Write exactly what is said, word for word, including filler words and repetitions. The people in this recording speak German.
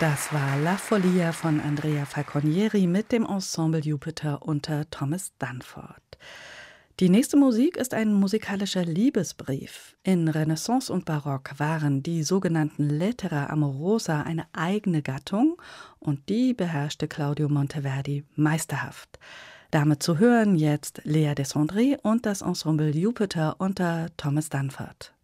Das war La Follia von Andrea Falconieri mit dem Ensemble Jupiter unter Thomas Dunford. Die nächste Musik ist ein musikalischer Liebesbrief. In Renaissance und Barock waren die sogenannten Lettera amorosa eine eigene Gattung und die beherrschte Claudio Monteverdi meisterhaft. Damit zu hören jetzt Lea Desandré und das Ensemble Jupiter unter Thomas Dunford.